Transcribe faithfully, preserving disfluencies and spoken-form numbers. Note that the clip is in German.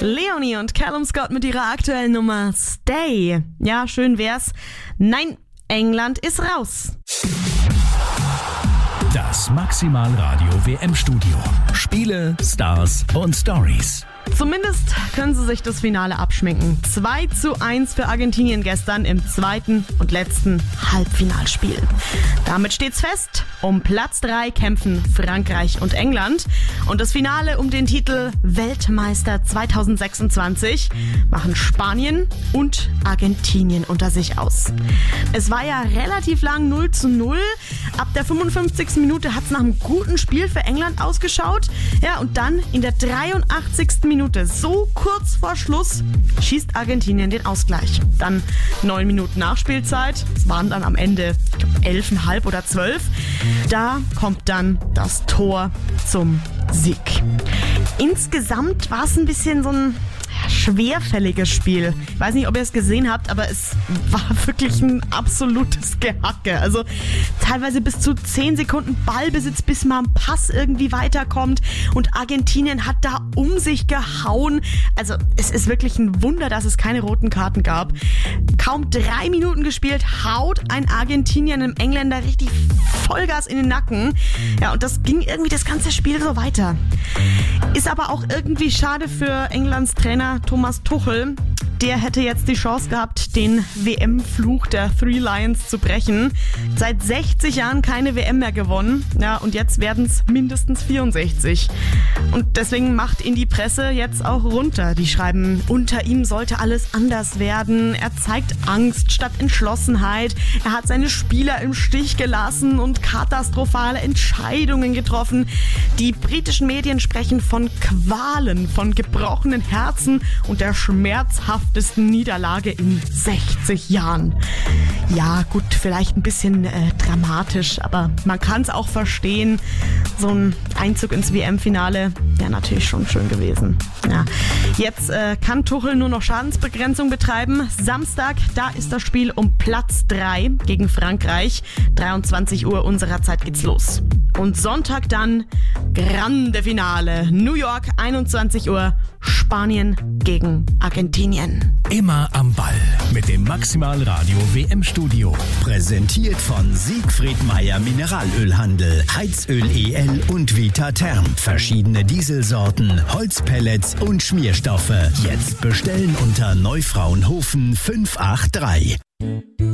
Leonie und Callum Scott mit ihrer aktuellen Nummer Stay. Ja, schön wär's. Nein, England ist raus. Das Maximal Radio W M-Studio. Spiele, Stars und Stories. Zumindest können sie sich das Finale abschminken. zwei zu eins für Argentinien gestern im zweiten und letzten Halbfinalspiel. Damit steht's fest. Um Platz drei kämpfen Frankreich und England. Und das Finale um den Titel Weltmeister zwanzig sechsundzwanzig machen Spanien und Argentinien unter sich aus. Es war ja relativ lang null zu null. Ab der fünfundfünfzigsten Minute hat es nach einem guten Spiel für England ausgeschaut. Ja, und dann in der dreiundachtzigsten Minute, so kurz vor Schluss, schießt Argentinien den Ausgleich. Dann neun Minuten Nachspielzeit. Es waren dann am Ende, ich glaube, elfeinhalb oder zwölf. Da kommt dann das Tor zum Sieg. Insgesamt war es ein bisschen so ein schwerfälliges Spiel. Ich weiß nicht, ob ihr es gesehen habt, aber es war wirklich ein absolutes Gehacke. Also teilweise bis zu zehn Sekunden Ballbesitz, bis mal ein Pass irgendwie weiterkommt. Und Argentinien hat da um sich gehauen. Also es ist wirklich ein Wunder, dass es keine roten Karten gab. Kaum drei Minuten gespielt, haut ein Argentinier einem Engländer richtig Vollgas in den Nacken. Ja, und das ging irgendwie das ganze Spiel so weiter. Ist aber auch irgendwie schade für Englands Trainer Thomas Tuchel. Der hätte jetzt die Chance gehabt, den W M-Fluch der Three Lions zu brechen. Seit sechzig Jahren keine W M mehr gewonnen. Ja, und jetzt werden es mindestens vierundsechzig. Und deswegen macht ihn die Presse jetzt auch runter. Die schreiben, unter ihm sollte alles anders werden. Er zeigt Angst statt Entschlossenheit. Er hat seine Spieler im Stich gelassen und katastrophale Entscheidungen getroffen. Die britischen Medien sprechen von Qualen, von gebrochenen Herzen und der schmerzhaftesten Niederlage in sechzig Jahren. Ja, gut, vielleicht ein bisschen äh, dramatisch, aber man kann es auch verstehen. So ein Einzug ins W M-Finale wäre natürlich schon schön gewesen. Ja. Jetzt äh, kann Tuchel nur noch Schadensbegrenzung betreiben. Samstag, da ist das Spiel um Platz drei gegen Frankreich. dreiundzwanzig Uhr unserer Zeit geht's los. Und Sonntag dann Grande Finale. New York, einundzwanzig Uhr, Spanien gegen Argentinien. Immer am Ball mit dem Maximal Radio W M-Studio. Präsentiert von Siegfried Meyer Mineralölhandel, Heizöl E L und Vita Therm. Verschiedene Dieselsorten, Holzpellets und Schmierstoffe. Jetzt bestellen unter Neufraunhofen fünf acht drei.